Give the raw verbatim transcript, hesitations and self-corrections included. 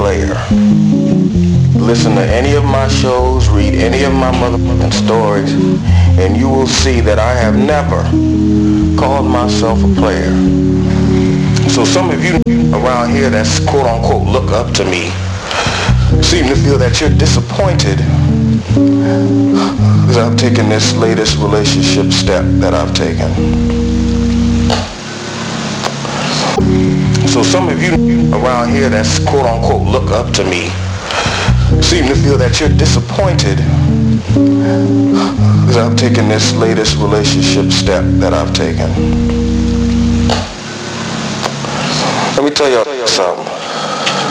player. Listen to any of my shows, read any of my motherfucking stories, and you will see that I have never called myself a player. So some of you around here that's quote-unquote look up to me seem to feel that you're disappointed because I've taken this latest relationship step that I've taken. So some of you around here that's quote-unquote look up to me seem to feel that you're disappointed because I've taken this latest relationship step that I've taken. Let me tell you something.